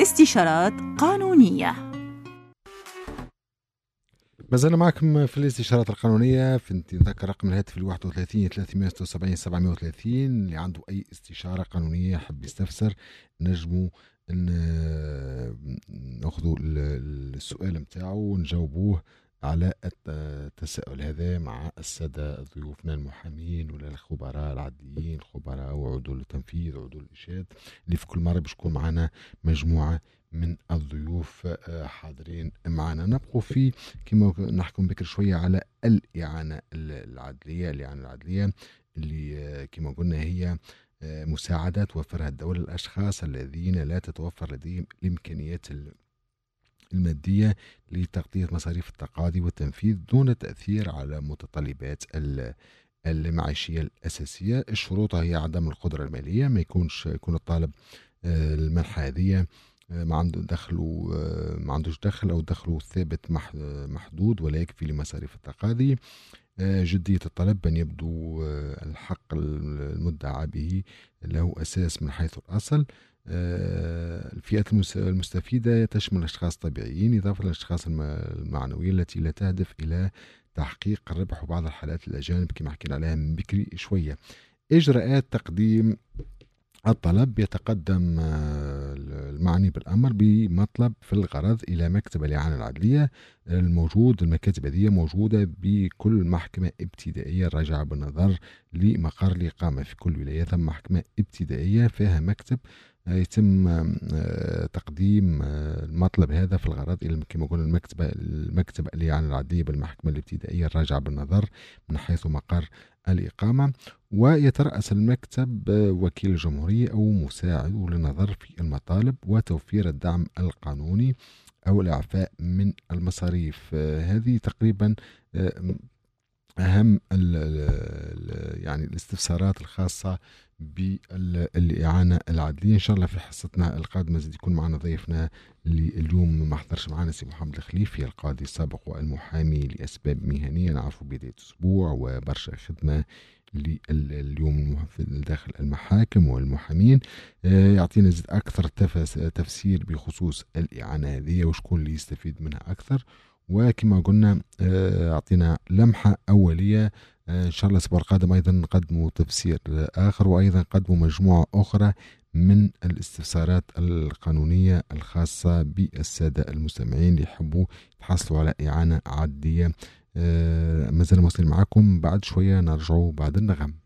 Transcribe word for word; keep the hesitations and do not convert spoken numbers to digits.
استشارات قانونية. ما زلنا معكم في الاستشارات القانونية. في نذكر رقم الهاتف الواحد وثلاثين ثلاثمائة وستة وسبعين سبعمائة وثلاثين. اللي عنده أي استشارة قانونية حب يستفسر نجموا نأخذوا السؤال متاعه ونجاوبوه على التساؤل هذا مع السادة ضيوفنا المحامين ولا الخبراء العدليين، خبراء وعدول التنفيذ وعدول الإرشاد، اللي في كل مرة باش تكون معنا مجموعة من الضيوف حاضرين معنا. نبقوا في كما نحكم بكر شوية على الإعانة العدلية. الإعانة العدلية اللي كما قلنا هي مساعدة توفرها الدولة للأشخاص الذين لا تتوفر لديهم الإمكانيات المادية لتغطية مصاريف التقاضي والتنفيذ دون تأثير على متطلبات المعيشية الأساسية. الشروط هي عدم القدرة المالية، ما يكونش يكون الطالب المنحة هذه ما عنده دخل ما عندوش دخل أو دخله ثابت محدود ولا يكفي لمصاريف التقاضي. جدية الطلب أن يبدو الحق المدعى به له أساس من حيث الأصل. الفئات المستفيدة تشمل الأشخاص الطبيعيين إضافة للأشخاص المعنويين التي لا تهدف إلى تحقيق الربح، وبعض الحالات الأجانب كما حكينا عليها من بكري شوية. إجراءات تقديم الطلب: يتقدم المعني بالأمر بمطلب في الغرض إلى مكتب الإعانة العدلية الموجود. المكاتب هذه موجودة بكل محكمة ابتدائية راجعة بالنظر لمقر الإقامة. في كل ولاية ثم محكمة ابتدائية فيها مكتب يتم تقديم المطلب هذا في الغرض إلى كما قلنا المكتب المكتب الإعانة العدلية بالمحكمة الابتدائية الراجعة بالنظر من حيث مقر الإقامة. ويترأس المكتب وكيل الجمهورية أو مساعده للنظر في المطالب وتوفير الدعم القانوني أو الإعفاء من المصاريف. هذه تقريبا أهم ال ال يعني الاستفسارات الخاصة بالإعانة العدلية. إن شاء الله في حصتنا القادمة زي يكون معنا ضيفنا اللي اليوم ما حضرش معنا سي محمد الخليفي، القاضي السابق والمحامي لأسباب مهنية، نعرفه بداية أسبوع وبرشا خدمة اليوم داخل المحاكم والمحامين. يعطينا زد أكثر تفسير بخصوص الإعانة هذه وشكون اللي يستفيد منها أكثر. وكما قلنا أعطينا لمحة أولية. إن شاء الله الأسبوع القادم أيضا نقدموا تفسير آخر، وأيضا نقدموا مجموعة أخرى من الاستفسارات القانونية الخاصة بالسادة المستمعين اللي يحبوا يتحصلوا على إعانة عادية. ما زلنا مواصلين معكم، بعد شوية نرجعوا بعد النغم.